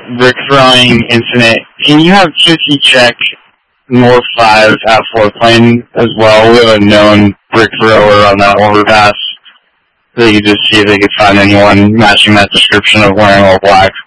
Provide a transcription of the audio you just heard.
brick throwing incident, can you have Kissy check North 5 at Fort Plain as well? We have a known brick thrower on that overpass. They could just see if they could find anyone matching that description of wearing all black.